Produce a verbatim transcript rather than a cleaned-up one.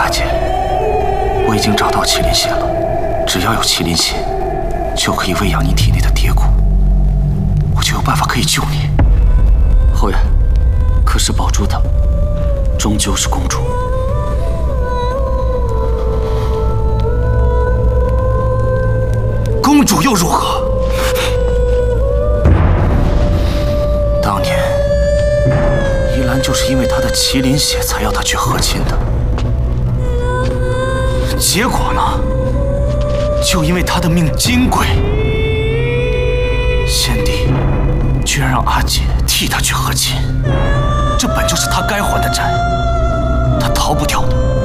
阿姐，我已经找到麒麟血了，只要有麒麟血，就可以喂养你体内的蝶骨，我就有办法可以救你。 后院，可是保住她，终究是公主。 公主又如何？当年依兰就是因为她的麒麟血才要她去和亲的，结果呢，就因为她的命金贵，先帝居然让阿姐替她去和亲，这本就是她该还的债，她逃不掉的。